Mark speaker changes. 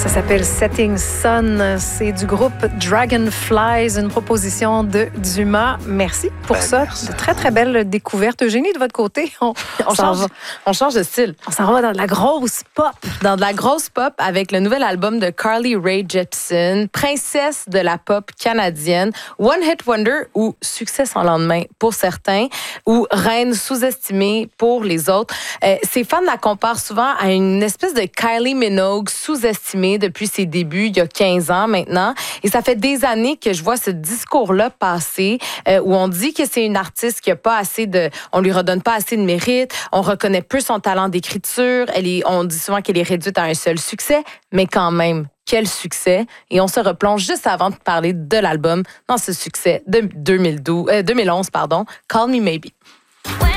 Speaker 1: Ça s'appelle Setting Sun. C'est du groupe Dragonflies, une proposition de Dumas. Merci pour ça.
Speaker 2: Merci.
Speaker 1: De très, très belles découvertes. Eugénie, de votre côté, on
Speaker 3: change de style.
Speaker 1: On s'en va dans de la grosse pop.
Speaker 3: Dans de la grosse pop avec le nouvel album de Carly Rae Jepsen, princesse de la pop canadienne, One Hit Wonder ou succès sans lendemain pour certains ou reine sous-estimée pour les autres. Ses fans la comparent souvent à une espèce de Kylie Minogue sous-estimée depuis ses débuts, il y a 15 ans maintenant. Et ça fait des années que je vois ce discours-là passer où on dit que c'est une artiste qui a pas assez de... On lui redonne pas assez de mérite, on reconnaît peu son talent d'écriture, on dit souvent qu'elle est réduite à un seul succès, mais quand même, quel succès! Et on se replonge juste avant de parler de l'album dans ce succès de 2011, Call Me Maybe.